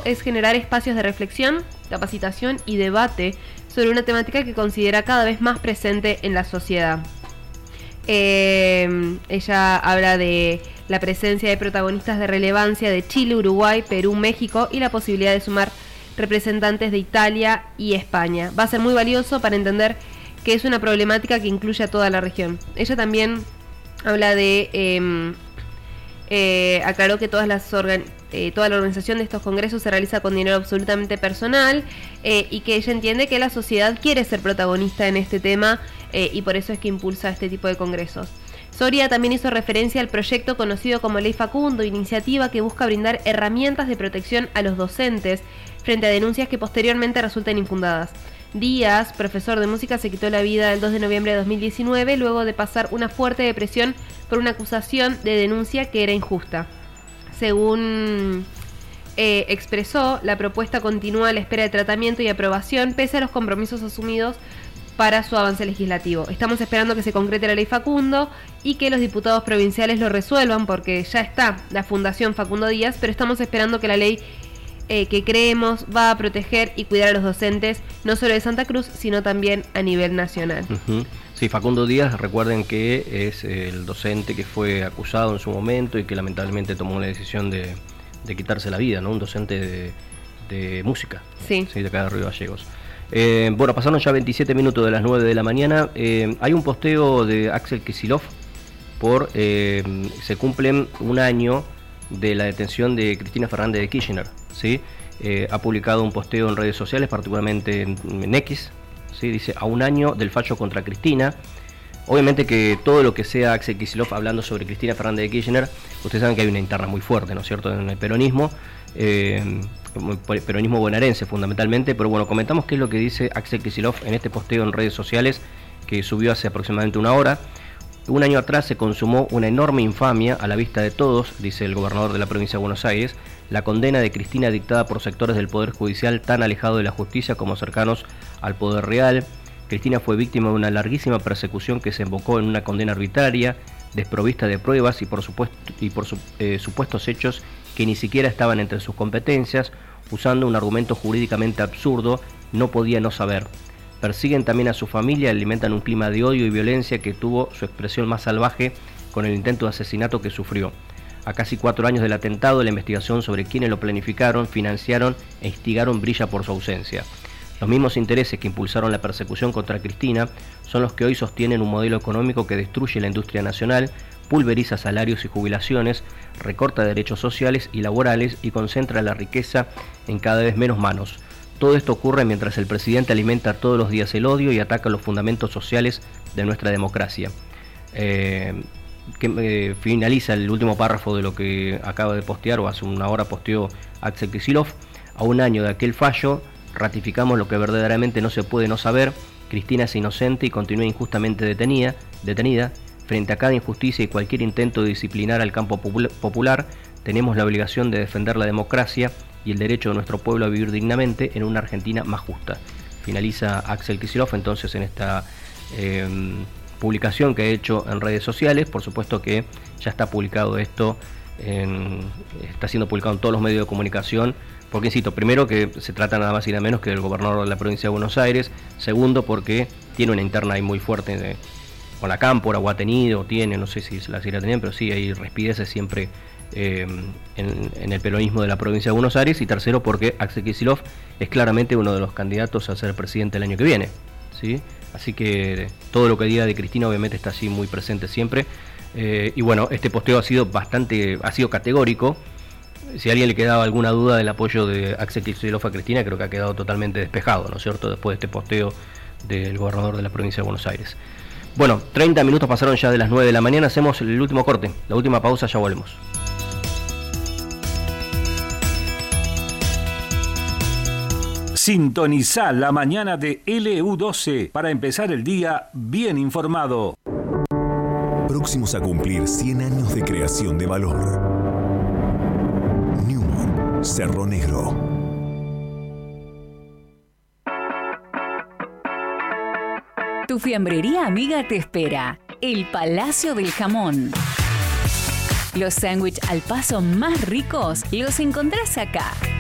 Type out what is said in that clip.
es generar espacios de reflexión, capacitación y debate sobre una temática que considera cada vez más presente en la sociedad. Ella habla de la presencia de protagonistas de relevancia de Chile, Uruguay, Perú, México y la posibilidad de sumar representantes de Italia y España. Va a ser muy valioso para entender que es una problemática que incluye a toda la región. Ella también habla de... aclaró que toda la organización de estos congresos se realiza con dinero absolutamente personal y que ella entiende que la sociedad quiere ser protagonista en este tema y por eso es que impulsa este tipo de congresos. Soria también hizo referencia al proyecto conocido como Ley Facundo, iniciativa que busca brindar herramientas de protección a los docentes frente a denuncias que posteriormente resulten infundadas. Díaz, profesor de música, se quitó la vida el 2 de noviembre de 2019 luego de pasar una fuerte depresión por una acusación de denuncia que era injusta. Según expresó, la propuesta continúa a la espera de tratamiento y aprobación pese a los compromisos asumidos para su avance legislativo. Estamos esperando que se concrete la ley Facundo y que los diputados provinciales lo resuelvan porque ya está la Fundación Facundo Díaz, pero estamos esperando que la ley que creemos va a proteger y cuidar a los docentes, no solo de Santa Cruz, sino también a nivel nacional. Uh-huh. Sí, Facundo Díaz, recuerden que es el docente que fue acusado en su momento y que lamentablemente tomó la decisión de quitarse la vida, ¿no? Un docente de música, sí, de acá de Río Gallegos. Bueno, pasaron ya 27 minutos de las 9 de la mañana. Hay un posteo de Axel Kicillof se cumplen un año de la detención de Cristina Fernández de Kirchner, ¿sí? Ha publicado un posteo en redes sociales, particularmente en X, ¿sí? Dice, a un año del fallo contra Cristina. Obviamente que todo lo que sea Axel Kicillof hablando sobre Cristina Fernández de Kirchner, ustedes saben que hay una interna muy fuerte, ¿no es cierto?, en el peronismo, peronismo bonaerense fundamentalmente, pero bueno, comentamos qué es lo que dice Axel Kicillof en este posteo en redes sociales que subió hace aproximadamente una hora. Un año atrás se consumó una enorme infamia a la vista de todos, dice el gobernador de la provincia de Buenos Aires, la condena de Cristina dictada por sectores del Poder Judicial tan alejados de la justicia como cercanos al Poder Real. Cristina fue víctima de una larguísima persecución que se embocó en una condena arbitraria, desprovista de pruebas y por supuestos hechos que ni siquiera estaban entre sus competencias, usando un argumento jurídicamente absurdo, no podía no saber. Persiguen también a su familia, alimentan un clima de odio y violencia que tuvo su expresión más salvaje con el intento de asesinato que sufrió. A casi 4 años del atentado, la investigación sobre quienes lo planificaron, financiaron e instigaron brilla por su ausencia. Los mismos intereses que impulsaron la persecución contra Cristina son los que hoy sostienen un modelo económico que destruye la industria nacional, pulveriza salarios y jubilaciones, recorta derechos sociales y laborales y concentra la riqueza en cada vez menos manos. Todo esto ocurre mientras el presidente alimenta todos los días el odio y ataca los fundamentos sociales de nuestra democracia. Finaliza el último párrafo de lo que acaba de postear, o hace una hora posteó Axel Kicillof. A un año de aquel fallo, ratificamos lo que verdaderamente no se puede no saber. Cristina es inocente y continúa injustamente detenida. Frente a cada injusticia y cualquier intento de disciplinar al campo popular, tenemos la obligación de defender la democracia y el derecho de nuestro pueblo a vivir dignamente en una Argentina más justa. Finaliza Axel Kicillof entonces en esta publicación que ha hecho en redes sociales. Por supuesto que ya está publicado esto, está siendo publicado en todos los medios de comunicación, porque insisto, primero que se trata nada más y nada menos que del gobernador de la provincia de Buenos Aires, segundo porque tiene una interna ahí muy fuerte con la Cámpora, o ha tenido, tiene, no sé si la seguirá teniendo, pero sí hay rispideces siempre en el peronismo de la provincia de Buenos Aires, y tercero porque Axel Kicillof es claramente uno de los candidatos a ser presidente el año que viene, ¿sí? Así que todo lo que diga de Cristina obviamente está así muy presente siempre, y bueno, este posteo ha sido categórico. Si a alguien le quedaba alguna duda del apoyo de Axel Kicillof a Cristina, creo que ha quedado totalmente despejado, ¿no es cierto?, después de este posteo del gobernador de la provincia de Buenos Aires. Bueno, 30 minutos pasaron ya de las 9 de la mañana, hacemos el último corte, la última pausa, ya volvemos. Sintoniza la mañana de LU12 para empezar el día bien informado. Próximos a cumplir 100 años de creación de valor. Newman, Cerro Negro. Tu fiambrería amiga te espera. El Palacio del Jamón. Los sándwiches al paso más ricos los encontrás acá.